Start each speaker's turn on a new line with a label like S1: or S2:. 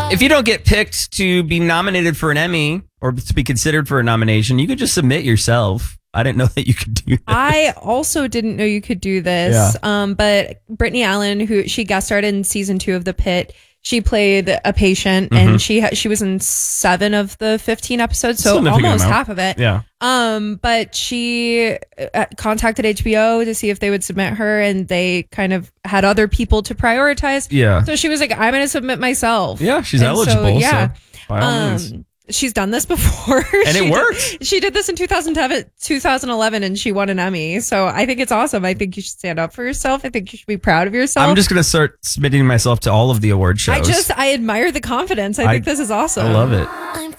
S1: If you don't get picked to be nominated for an Emmy or to be considered for a nomination, you could just submit yourself. I didn't know that you could do this.
S2: I also didn't know you could do this.
S1: Yeah.
S2: But Brittany Allen, who she guest starred in season 2 of The Pitt, she played a patient, and she was in 7 of the 15 episodes, so almost half of it.
S1: Yeah.
S2: But she contacted HBO to see if they would submit her, and they kind of had other people to prioritize.
S1: Yeah.
S2: So she was like, "I'm going to submit myself."
S1: Yeah, she's eligible. So by all means.
S2: She's done this before.
S1: And it worked.
S2: She did this in 2011 and she won an Emmy. So I think it's awesome. I think you should stand up for yourself. I think you should be proud of yourself.
S1: I'm just going to start submitting myself to all of the award shows.
S2: I admire the confidence. I think this is awesome.
S1: I love it.